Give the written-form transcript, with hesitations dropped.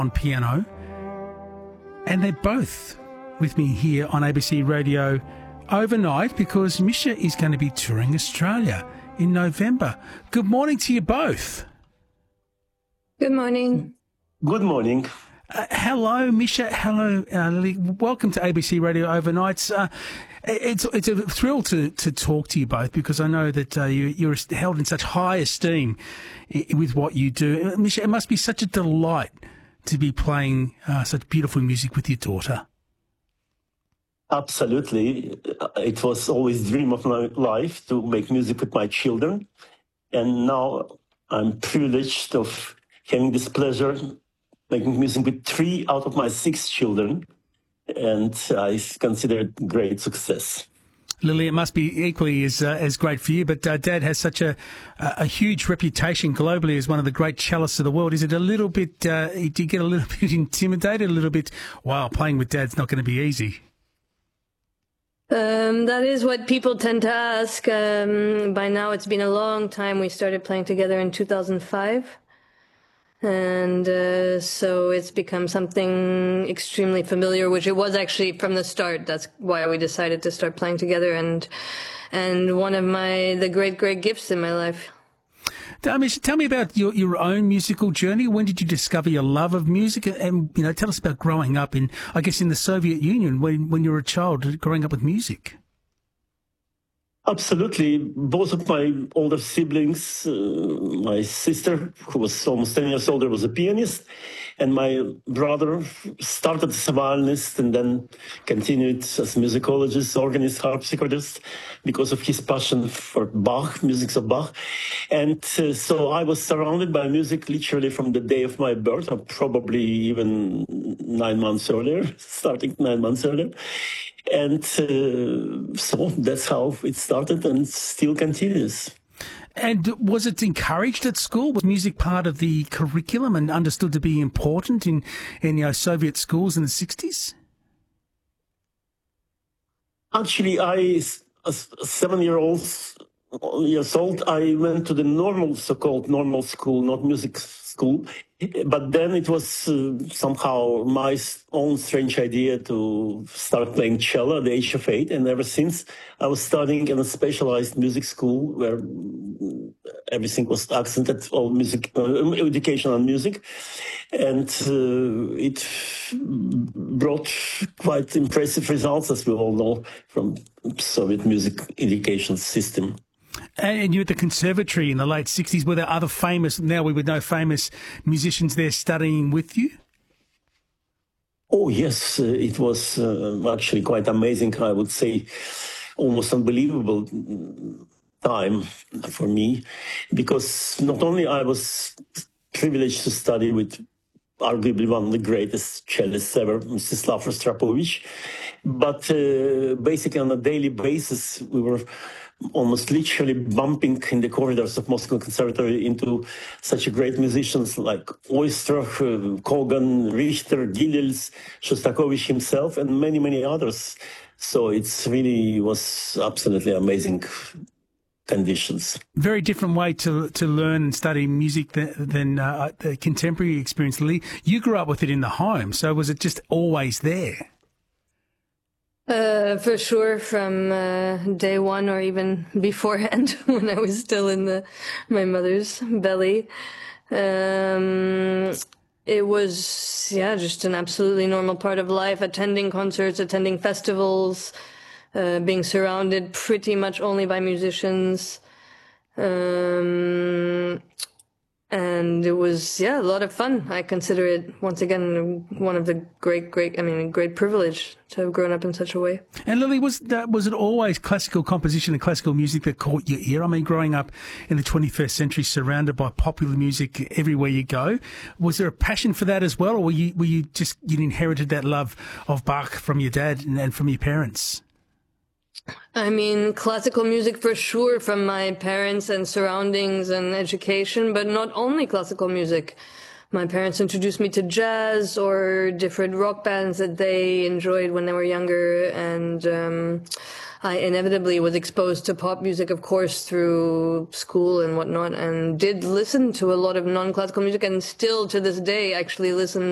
on piano, and they're both with me here on ABC Radio overnight because Misha is going to be touring Australia in November. Good morning to you both. Good morning. Good morning. Hello, Misha. Hello, Lily. Welcome to ABC Radio Overnights. It's a thrill to talk to you both because I know that you're held in such high esteem with what you do. Misha, it must be such a delight to be playing such beautiful music with your daughter. Absolutely. It was always a dream of my life to make music with my children. And now I'm privileged of having this pleasure making music with 3 out of my 6 children. And I consider it great success. Lily, it must be equally as great for you, but Dad has such a huge reputation globally as one of the great cellists of the world. Is it a little bit, do you get a little bit intimidated, a little bit, wow, playing with Dad's not going to be easy? That is what people tend to ask. By now it's been a long time. We started playing together in 2005. And so it's become something extremely familiar, which it was actually from the start. That's why we decided to start playing together, and one of the great gifts in my life. Tell me about your own musical journey. When did you discover your love of music? And tell us about growing up in the Soviet Union when you were a child, growing up with music. Absolutely. Both of my older siblings, my sister, who was almost 10 years older, was a pianist, and my brother started as a violinist and then continued as musicologist, organist, harpsichordist, because of his passion for Bach, music of Bach. And so I was surrounded by music literally from the day of my birth, or probably even 9 months earlier, starting 9 months earlier. And so that's how it started and still continues. And was it encouraged at school? Was music part of the curriculum and understood to be important in Soviet schools in the 60s? Actually, as 7 years old, I went to the so-called normal school, not music school. But then it was somehow my own strange idea to start playing cello at the age of 8. And ever since, I was studying in a specialized music school where everything was accented, all music, education on music. And it brought quite impressive results, as we all know, from Soviet music education system. And you at the conservatory in the late 60s, were there other famous musicians there studying with you? Oh, yes. It was actually quite amazing, I would say, almost unbelievable time for me, because not only I was privileged to study with arguably one of the greatest cellists ever, Mstislav Rostropovich, but basically on a daily basis, we were almost literally bumping in the corridors of Moscow Conservatory into such great musicians like Oistrakh, Kogan, Richter, Gilels, Shostakovich himself, and many, many others. So it's really was absolutely amazing conditions. Very different way to learn and study music than the contemporary experience, Lee. You grew up with it in the home, so was it just always there? For sure, from day one or even beforehand, when I was still in my mother's belly. It was, just an absolutely normal part of life, attending concerts, attending festivals, being surrounded pretty much only by musicians. And it was, a lot of fun. I consider it, once again, one of the great privilege to have grown up in such a way. And Lily, was it always classical composition and classical music that caught your ear? I mean, growing up in the 21st century, surrounded by popular music everywhere you go, was there a passion for that as well, or you inherited that love of Bach from your dad and from your parents? I mean, classical music for sure from my parents and surroundings and education, but not only classical music. My parents introduced me to jazz or different rock bands that they enjoyed when they were younger, and I inevitably was exposed to pop music, of course, through school and whatnot, and did listen to a lot of non-classical music, and still to this day actually listen